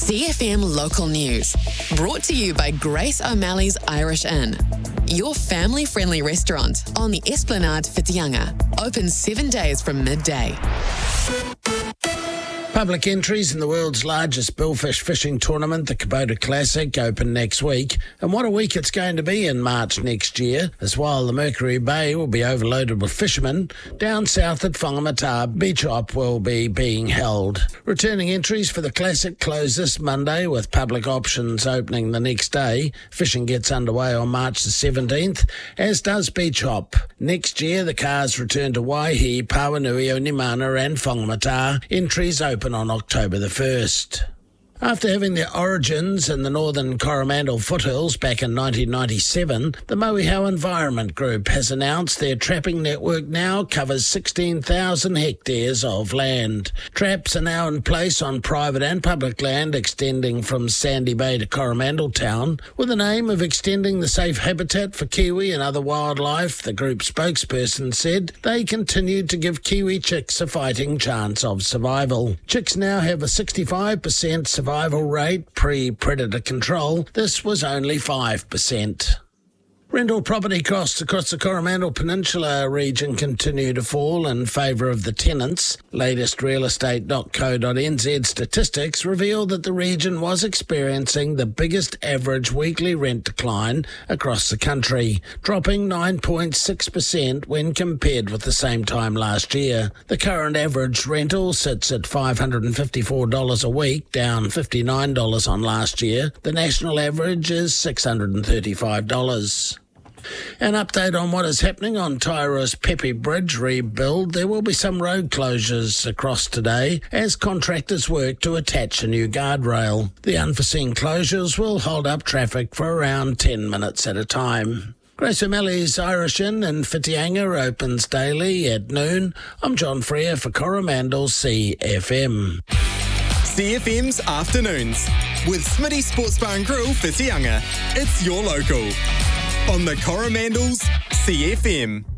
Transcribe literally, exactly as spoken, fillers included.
C F M Local News, brought to you by Grace O'Malley's Irish Inn, your family-friendly restaurant on the Esplanade Whitianga, open seven days from midday. Public entries in the world's largest billfish fishing tournament, the Kubota Classic, open next week. And what a week it's going to be in March next year, as while the Mercury Bay will be overloaded with fishermen, down south at Whangamata, Beach Hop will be being held. Returning entries for the Classic close this Monday, with public options opening the next day. Fishing gets underway on March the seventeenth, as does Beach Hop. Next year, the cars return to Waihi, Pawanui, Onimana and Whangamata. Entries open on October the first. After having their origins in the northern Coromandel foothills back in nineteen ninety-seven, the Mauihau Environment Group has announced their trapping network now covers sixteen thousand hectares of land. Traps are now in place on private and public land extending from Sandy Bay to Coromandel Town, with the aim of extending the safe habitat for kiwi and other wildlife. The group spokesperson said they continued to give kiwi chicks a fighting chance of survival. Chicks now have a sixty-five percent survival survival rate pre-predator control. This was only five percent. Rental property costs across the Coromandel Peninsula region continue to fall in favour of the tenants. Latest real estate dot co dot n z statistics reveal that the region was experiencing the biggest average weekly rent decline across the country, dropping nine point six percent when compared with the same time last year. The current average rental sits at five hundred fifty-four dollars a week, down fifty-nine dollars on last year. The national average is six hundred thirty-five dollars. An update on what is happening on Tairoa's Pepe Bridge rebuild. There will be some road closures across today as contractors work to attach a new guardrail. The unforeseen closures will hold up traffic for around ten minutes at a time. Grace O'Malley's Irish Inn in Whitianga opens daily at noon. I'm John Freer for Coromandel C F M. C F M's Afternoons with Smitty Sports Bar and Grill Whitianga. It's your local on the Coromandel's C F M.